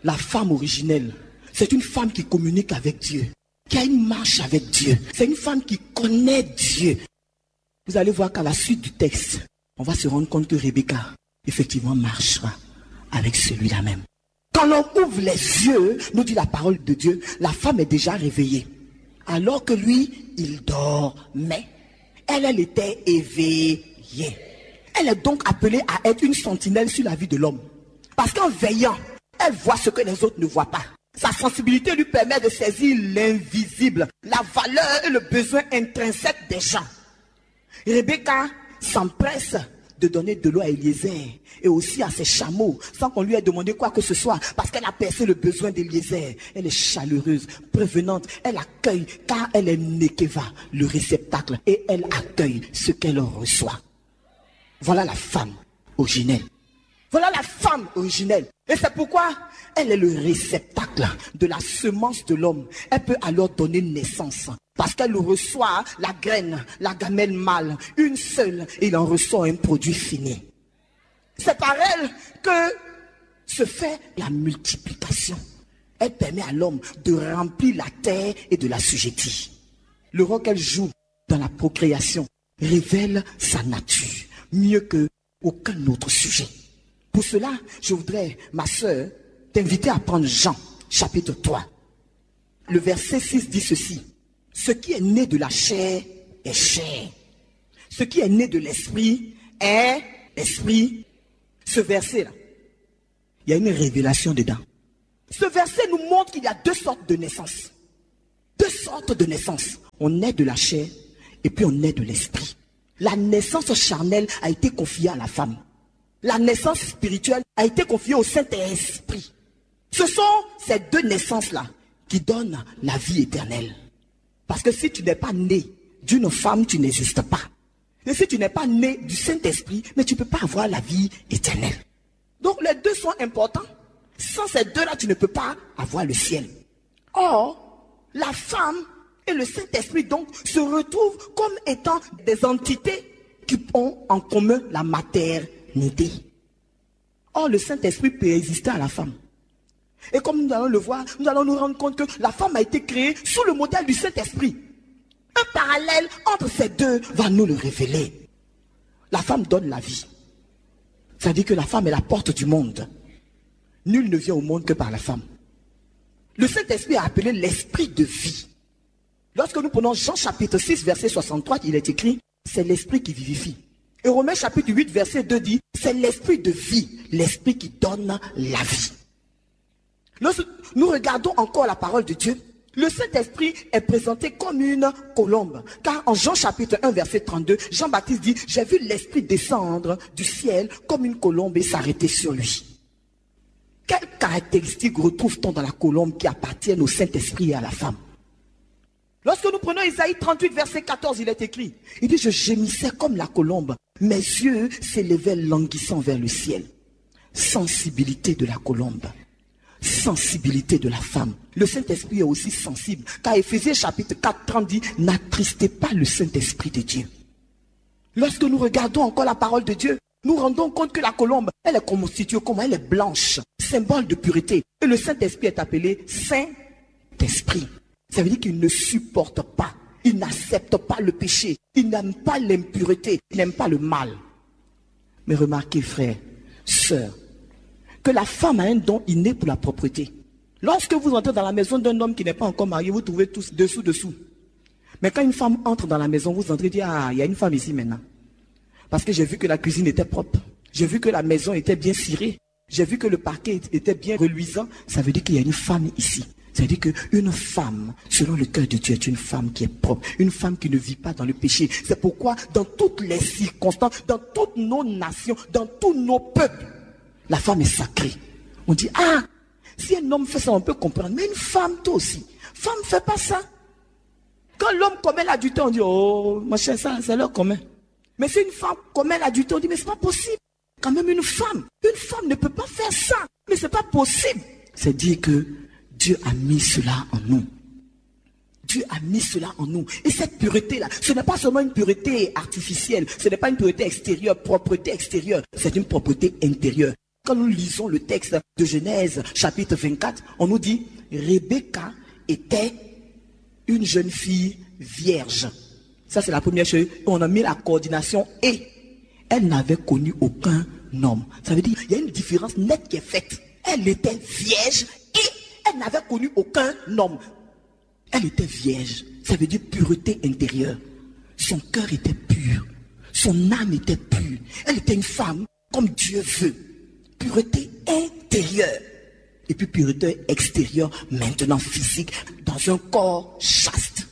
La femme originelle, c'est une femme qui communique avec Dieu, qui a une marche avec Dieu. C'est une femme qui connaît Dieu. Vous allez voir qu'à la suite du texte, on va se rendre compte que Rebecca, effectivement, marchera avec celui-là même. Quand l'on ouvre les yeux, nous dit la parole de Dieu, la femme est déjà réveillée. Alors que lui, il dormait. Elle était éveillée. Elle est donc appelée à être une sentinelle sur la vie de l'homme. Parce qu'en veillant, elle voit ce que les autres ne voient pas. Sa sensibilité lui permet de saisir l'invisible, la valeur et le besoin intrinsèque des gens. Rebecca s'empresse de donner de l'eau à Eliezer et aussi à ses chameaux sans qu'on lui ait demandé quoi que ce soit parce qu'elle a percé le besoin d'Eliezer. Elle est chaleureuse, prévenante, elle accueille car elle est Nekeva, le réceptacle, et elle accueille ce qu'elle reçoit. Voilà la femme originelle. Voilà la femme originelle. Et c'est pourquoi elle est le réceptacle de la semence de l'homme. Elle peut alors donner naissance. Parce qu'elle reçoit la graine, la gamelle mâle, une seule, et il en ressort un produit fini. C'est par elle que se fait la multiplication. Elle permet à l'homme de remplir la terre et de l'assujettir. Le rôle qu'elle joue dans la procréation révèle sa nature mieux que aucun autre sujet. Pour cela, je voudrais, ma sœur, t'inviter à prendre Jean, chapitre 3. Le verset 6 dit ceci. Ce qui est né de la chair est chair. Ce qui est né de l'esprit est esprit. Ce verset-là, il y a une révélation dedans. Ce verset nous montre qu'il y a deux sortes de naissance. Deux sortes de naissance. On naît de la chair et puis on naît de l'esprit. La naissance charnelle a été confiée à la femme. La naissance spirituelle a été confiée au Saint-Esprit. Ce sont ces deux naissances-là qui donnent la vie éternelle. Parce que si tu n'es pas né d'une femme, tu n'existes pas. Et si tu n'es pas né du Saint-Esprit, mais tu ne peux pas avoir la vie éternelle. Donc les deux sont importants. Sans ces deux-là, tu ne peux pas avoir le ciel. Or, la femme et le Saint-Esprit donc se retrouvent comme étant des entités qui ont en commun la maternité. Or, le Saint-Esprit peut exister à la femme. Et comme nous allons le voir, nous allons nous rendre compte que la femme a été créée sous le modèle du Saint-Esprit. Un parallèle entre ces deux va nous le révéler. La femme donne la vie. Ça dit que la femme est la porte du monde. Nul ne vient au monde que par la femme. Le Saint-Esprit a appelé l'esprit de vie. Lorsque nous prenons Jean chapitre 6, verset 63, il est écrit, c'est l'esprit qui vivifie. Et Romains chapitre 8, verset 2 dit, c'est l'esprit de vie, l'esprit qui donne la vie. Lorsque nous regardons encore la parole de Dieu, le Saint-Esprit est présenté comme une colombe. Car en Jean chapitre 1, verset 32, Jean-Baptiste dit, j'ai vu l'Esprit descendre du ciel comme une colombe et s'arrêter sur lui. Quelles caractéristiques retrouve-t-on dans la colombe qui appartiennent au Saint-Esprit et à la femme? Lorsque nous prenons Isaïe 38, verset 14, il est écrit, il dit, je gémissais comme la colombe, mes yeux s'élevaient languissant vers le ciel. Sensibilité de la colombe. Sensibilité de la femme. Le Saint-Esprit est aussi sensible. Car Éphésiens chapitre 4, 30 dit, n'attristez pas le Saint-Esprit de Dieu. Lorsque nous regardons encore la parole de Dieu, nous rendons compte que la colombe, elle est constituée comment? Elle est blanche, symbole de pureté. Et le Saint-Esprit est appelé Saint-Esprit. Ça veut dire qu'il ne supporte pas, il n'accepte pas le péché, il n'aime pas l'impureté, il n'aime pas le mal. Mais remarquez, frères, sœurs, que la femme a un don inné pour la propreté. Lorsque vous entrez dans la maison d'un homme qui n'est pas encore marié, vous trouvez tous dessous. Mais quand une femme entre dans la maison, vous entrez et dites, ah, il y a une femme ici maintenant. Parce que j'ai vu que la cuisine était propre. J'ai vu que la maison était bien cirée. J'ai vu que le parquet était bien reluisant. Ça veut dire qu'il y a une femme ici. Ça veut dire qu'une femme, selon le cœur de Dieu, est une femme qui est propre. Une femme qui ne vit pas dans le péché. C'est pourquoi, dans toutes les circonstances, dans toutes nos nations, dans tous nos peuples, la femme est sacrée. On dit, ah, si un homme fait ça, on peut comprendre. Mais une femme, toi aussi. Femme ne fait pas ça. Quand l'homme commet l'adultère, on dit, oh, machin, ça, c'est leur commun. Mais si une femme commet l'adultère, on dit, mais c'est pas possible. Quand même une femme ne peut pas faire ça. Mais c'est pas possible. C'est dire que Dieu a mis cela en nous. Dieu a mis cela en nous. Et cette pureté-là, ce n'est pas seulement une pureté artificielle. Ce n'est pas une pureté extérieure, propreté extérieure. C'est une propreté intérieure. Quand nous lisons le texte de Genèse, chapitre 24, on nous dit, Rebecca était une jeune fille vierge. Ça, c'est la première chose. On a mis la coordination et elle n'avait connu aucun homme. Ça veut dire qu'il y a une différence nette qui est faite. Elle était vierge et elle n'avait connu aucun homme. Elle était vierge. Ça veut dire pureté intérieure. Son cœur était pur. Son âme était pure. Elle était une femme comme Dieu veut. Pureté intérieure. Et puis pureté extérieure, maintenant physique, dans un corps chaste.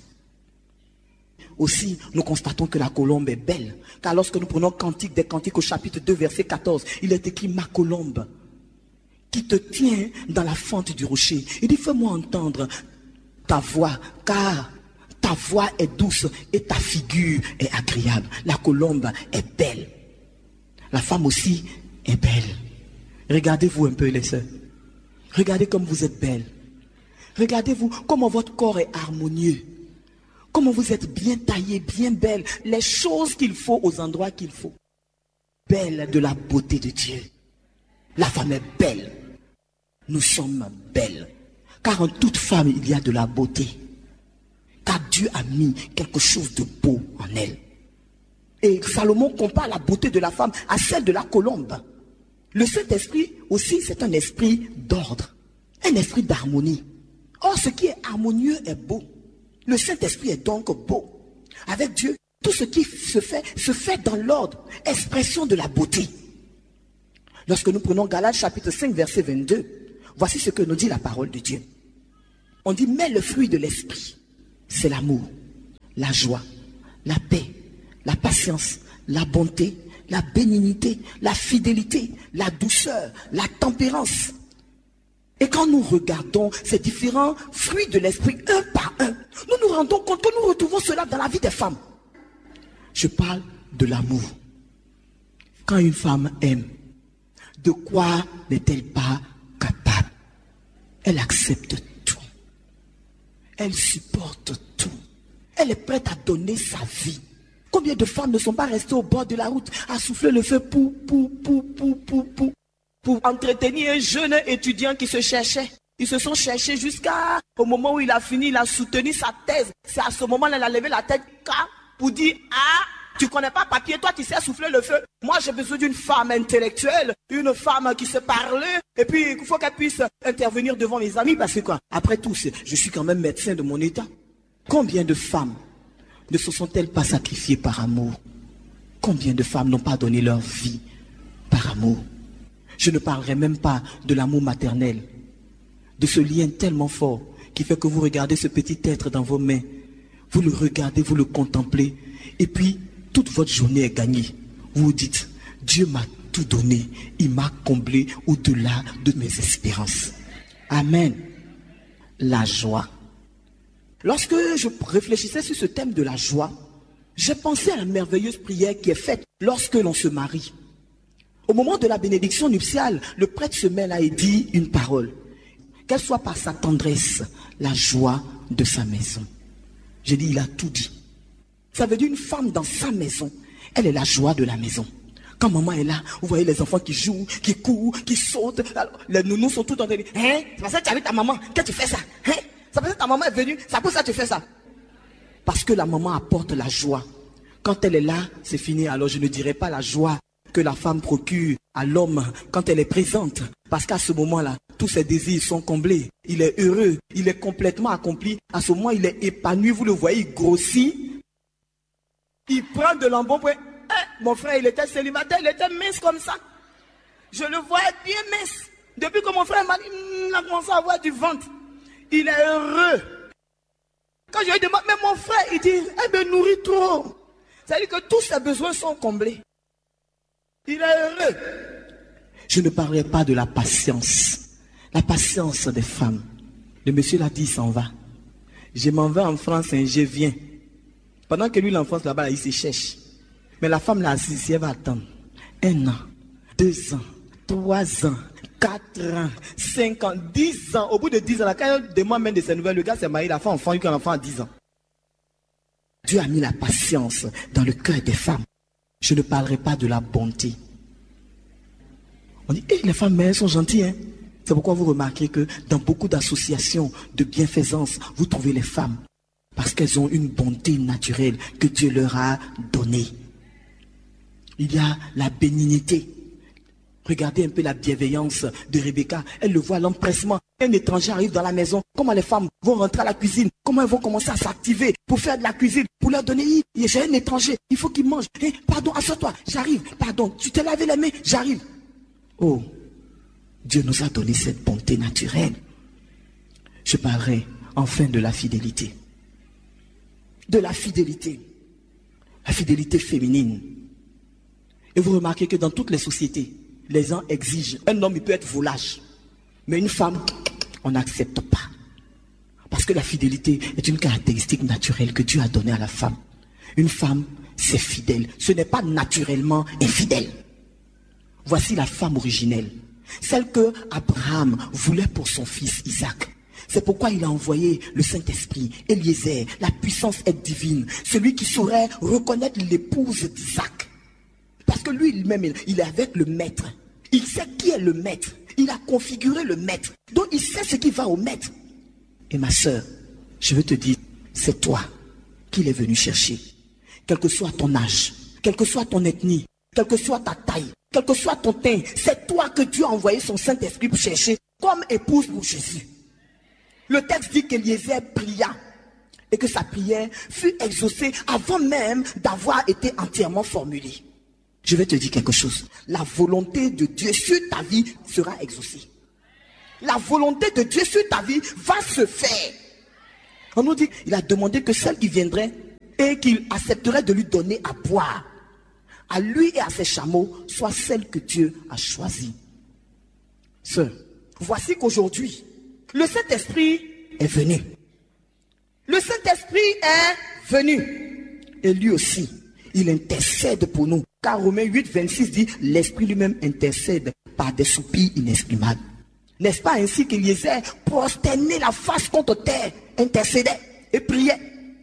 Aussi, nous constatons que la colombe est belle. Car lorsque nous prenons Cantique des Cantiques au chapitre 2, verset 14, il est écrit, ma colombe, qui te tient dans la fente du rocher. Il dit, fais-moi entendre ta voix, car ta voix est douce et ta figure est agréable. La colombe est belle. La femme aussi est belle. Regardez-vous un peu, les sœurs. Regardez comme vous êtes belle. Regardez-vous comment votre corps est harmonieux. Comment vous êtes bien taillée, bien belle. Les choses qu'il faut aux endroits qu'il faut. Belle de la beauté de Dieu. La femme est belle. Nous sommes belles. Car en toute femme, il y a de la beauté. Car Dieu a mis quelque chose de beau en elle. Et Salomon compare la beauté de la femme à celle de la colombe. Le Saint-Esprit aussi, c'est un esprit d'ordre. Un esprit d'harmonie. Or, ce qui est harmonieux est beau. Le Saint-Esprit est donc beau. Avec Dieu, tout ce qui se fait dans l'ordre, expression de la beauté. Lorsque nous prenons Galates chapitre 5, verset 22, voici ce que nous dit la parole de Dieu. On dit, mais le fruit de l'esprit, c'est l'amour, la joie, la paix, la patience, la bonté, la bénignité, la fidélité, la douceur, la tempérance. Et quand nous regardons ces différents fruits de l'esprit un par un, nous nous rendons compte que nous retrouvons cela dans la vie des femmes. Je parle de l'amour. Quand une femme aime, de quoi n'est-elle pas capable? Elle accepte tout. Elle supporte tout. Elle est prête à donner sa vie. Combien de femmes ne sont pas restées au bord de la route à souffler le feu pour entretenir un jeune étudiant qui se cherchait. Ils se sont cherchés jusqu'au moment où il a fini, il a soutenu sa thèse. C'est à ce moment-là qu'il a levé la tête pour dire, ah, tu connais pas papier, toi tu sais souffler le feu. Moi j'ai besoin d'une femme intellectuelle, une femme qui sait parler, et puis il faut qu'elle puisse intervenir devant mes amis, parce que quoi, après tout, je suis quand même médecin de mon état. Combien de femmes ne se sont-elles pas sacrifiées par amour? Combien de femmes n'ont pas donné leur vie par amour? Je ne parlerai même pas de l'amour maternel, de ce lien tellement fort qui fait que vous regardez ce petit être dans vos mains, vous le regardez, vous le contemplez, et puis toute votre journée est gagnée. Vous vous dites, Dieu m'a tout donné, il m'a comblé au-delà de mes espérances. Amen. La joie. Lorsque je réfléchissais sur ce thème de la joie, j'ai pensé à la merveilleuse prière qui est faite lorsque l'on se marie. Au moment de la bénédiction nuptiale, le prêtre se met là et dit une parole. Qu'elle soit par sa tendresse, la joie de sa maison. J'ai dit, il a tout dit. Ça veut dire une femme dans sa maison, elle est la joie de la maison. Quand maman est là, vous voyez les enfants qui jouent, qui courent, qui sautent. Alors, les nounous sont tout en train de dire, hein, c'est parce que tu as vu ta maman, que tu fais ça, hein? C'est parce que ta maman est venue, c'est pour ça que tu fais ça. Parce que la maman apporte la joie. Quand elle est là, c'est fini. Alors je ne dirai pas la joie que la femme procure à l'homme quand elle est présente. Parce qu'à ce moment-là, tous ses désirs sont comblés. Il est heureux, il est complètement accompli. À ce moment, il est épanoui. Vous le voyez, il grossit. Il prend de l'embonpoint. Mon frère, il était célibataire, il était mince comme ça. Je le voyais bien mince. Depuis que mon frère m'a dit, il a commencé à avoir du ventre. Il est heureux. Quand je lui demande, mais mon frère, il dit, elle me nourrit trop. C'est-à-dire que tous ses besoins sont comblés. Il est heureux. Je ne parlerai pas de la patience. La patience des femmes. Le monsieur l'a dit, il s'en va. Je m'en vais en France et je viens. Pendant que lui, l'enfance là-bas, il se cherche. Mais la femme là, assise, elle va attendre. 1 an, 2 ans, 3 ans, 4 ans, 5 ans, 10 ans. Au bout de 10 ans, là, quand elle demande même de ses nouvelles, le gars s'est marié, il a fait enfant, il a un enfant à 10 ans. Dieu a mis la patience dans le cœur des femmes. Je ne parlerai pas de la bonté. On dit, les femmes, mais elles sont gentilles. Hein? C'est pourquoi vous remarquez que dans beaucoup d'associations de bienfaisance, vous trouvez les femmes. Parce qu'elles ont une bonté naturelle que Dieu leur a donnée. Il y a la bénignité. Regardez un peu la bienveillance de Rebecca. Elle le voit, l'empressement. Un étranger arrive dans la maison. Comment les femmes vont rentrer à la cuisine? Comment elles vont commencer à s'activer pour faire de la cuisine? Pour leur donner, j'ai un étranger, il faut qu'il mange. Hey, pardon, assois-toi, j'arrive. Pardon, tu t'es lavé les mains, j'arrive. Oh, Dieu nous a donné cette bonté naturelle. Je parlerai enfin de la fidélité. De la fidélité. La fidélité féminine. Et vous remarquez que dans toutes les sociétés, les gens exigent. Un homme, il peut être volage. Mais une femme, on n'accepte pas. Parce que la fidélité est une caractéristique naturelle que Dieu a donnée à la femme. Une femme, c'est fidèle. Ce n'est pas naturellement infidèle. Voici la femme originelle. Celle que Abraham voulait pour son fils Isaac. C'est pourquoi il a envoyé le Saint-Esprit, Eliezer. La puissance est divine. Celui qui saurait reconnaître l'épouse d'Isaac. Parce que lui-même, il est avec le maître. Il sait qui est le maître. Il a configuré le maître. Donc il sait ce qui va au maître. Et ma soeur, je veux te dire, c'est toi qu'il est venu chercher. Quel que soit ton âge, quelle que soit ton ethnie, quelle que soit ta taille, quel que soit ton teint, c'est toi que Dieu a envoyé son Saint-Esprit pour chercher comme épouse pour Jésus. Le texte dit qu'Eliezer pria et que sa prière fut exaucée avant même d'avoir été entièrement formulée. Je vais te dire quelque chose. La volonté de Dieu sur ta vie sera exaucée. La volonté de Dieu sur ta vie va se faire. On nous dit qu'il a demandé que celle qui viendrait et qu'il accepterait de lui donner à boire, à lui et à ses chameaux, soit celle que Dieu a choisie. Sœur, voici qu'aujourd'hui, le Saint-Esprit est venu. Le Saint-Esprit est venu. Et lui aussi, il intercède pour nous. Car Romains 8, 26 dit, l'Esprit lui-même intercède par des soupirs inexprimables. N'est-ce pas ainsi qu'Eliezer prosternait la face contre terre, intercédait et priait?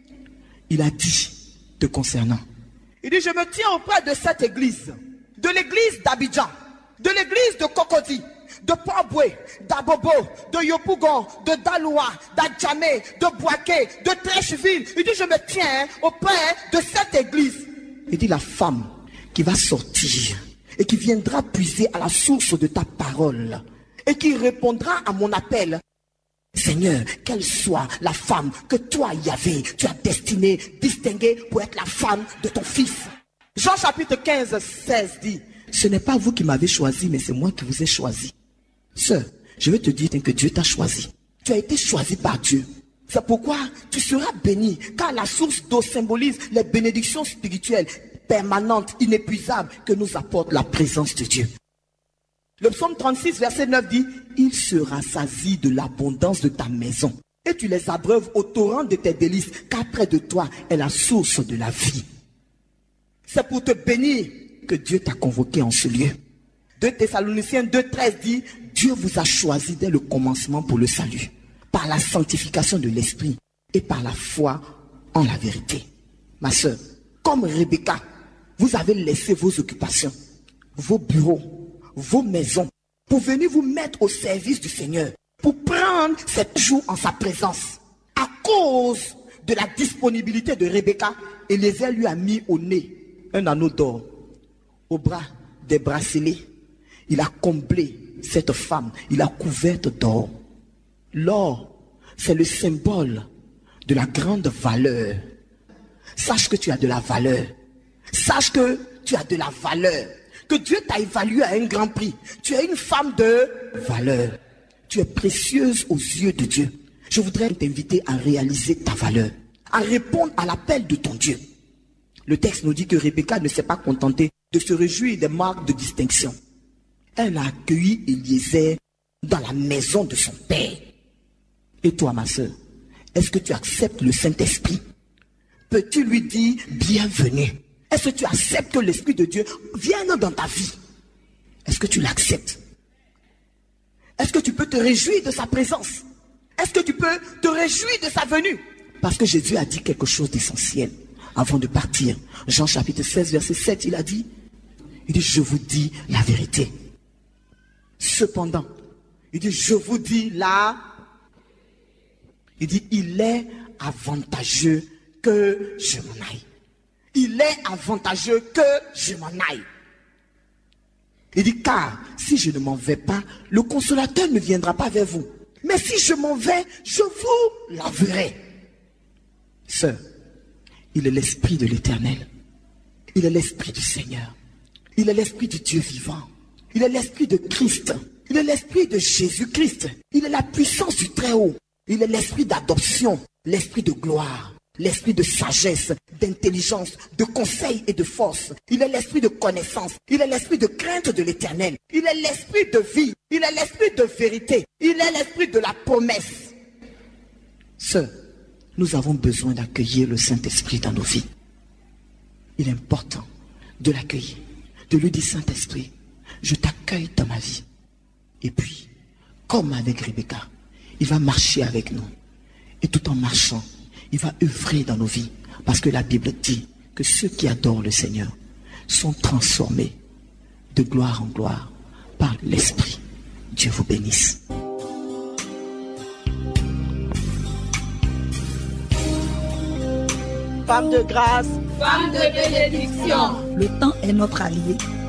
Il a dit te concernant. Il dit, je me tiens auprès de cette église, de l'église d'Abidjan, de l'église de Cocody, de Port-Boué, d'Abobo, de Yopougon, de Daloa, d'Adjamé, de Boaké, de Trècheville. Il dit, je me tiens auprès de cette église. Il dit, la femme qui va sortir et qui viendra puiser à la source de ta parole et qui répondra à mon appel. Seigneur, qu'elle soit la femme que toi, Yahvé, tu as destinée, distinguée pour être la femme de ton fils. Jean chapitre 15, 16 dit, ce n'est pas vous qui m'avez choisi, mais c'est moi qui vous ai choisi. Sœur, je vais te dire que Dieu t'a choisi. Tu as été choisi par Dieu. C'est pourquoi tu seras béni, car la source d'eau symbolise les bénédictions spirituelles permanentes, inépuisables que nous apporte la présence de Dieu. Le psaume 36, verset 9 dit, il se rassasie de l'abondance de ta maison et tu les abreuves au torrent de tes délices, car près de toi est la source de la vie. C'est pour te bénir que Dieu t'a convoqué en ce lieu. 2 Thessaloniciens 2,13 dit, Dieu vous a choisi dès le commencement pour le salut, par la sanctification de l'esprit et par la foi en la vérité. Ma soeur, comme Rebecca, vous avez laissé vos occupations, vos bureaux, vos maisons, pour venir vous mettre au service du Seigneur, pour prendre 7 jours en sa présence. À cause de la disponibilité de Rebecca, Eliezer lui a mis au nez un anneau d'or, au bras des bracelets. Il a comblé cette femme, il a couverte d'or. L'or, c'est le symbole de la grande valeur. Sache que tu as de la valeur. Sache que tu as de la valeur. Que Dieu t'a évalué à un grand prix. Tu es une femme de valeur. Tu es précieuse aux yeux de Dieu. Je voudrais t'inviter à réaliser ta valeur, à répondre à l'appel de ton Dieu. Le texte nous dit que Rebecca ne s'est pas contentée de se réjouir des marques de distinction. Elle a accueilli Eliezer dans la maison de son père. Et toi, ma soeur, est-ce que tu acceptes le Saint-Esprit? Peux-tu lui dire bienvenue? Est-ce que tu acceptes que l'Esprit de Dieu vienne dans ta vie? Est-ce que tu l'acceptes? Est-ce que tu peux te réjouir de sa présence? Est-ce que tu peux te réjouir de sa venue? Parce que Jésus a dit quelque chose d'essentiel avant de partir. Jean chapitre 16, verset 7, il a dit, je vous dis la vérité. Cependant, il dit, je vous dis là, il dit, il est avantageux que je m'en aille. Il est avantageux que je m'en aille. Il dit, car si je ne m'en vais pas, le consolateur ne viendra pas vers vous. Mais si je m'en vais, je vous l'enverrai. Sœur, il est l'Esprit de l'Éternel. Il est l'Esprit du Seigneur. Il est l'Esprit du Dieu vivant. Il est l'Esprit de Christ. Il est l'Esprit de Jésus-Christ. Il est la puissance du Très-Haut. Il est l'Esprit d'adoption, l'Esprit de gloire, l'Esprit de sagesse, d'intelligence, de conseil et de force. Il est l'Esprit de connaissance. Il est l'Esprit de crainte de l'Éternel. Il est l'Esprit de vie. Il est l'Esprit de vérité. Il est l'Esprit de la promesse. Sœurs, nous avons besoin d'accueillir le Saint-Esprit dans nos vies. Il est important de l'accueillir, de lui dire, Saint-Esprit, je t'accueille dans ma vie. Et puis, comme avec Rebecca, il va marcher avec nous. Et tout en marchant, il va œuvrer dans nos vies. Parce que la Bible dit que ceux qui adorent le Seigneur sont transformés de gloire en gloire par l'Esprit. Dieu vous bénisse. Femme de grâce, femme de bénédiction. Le temps est notre allié.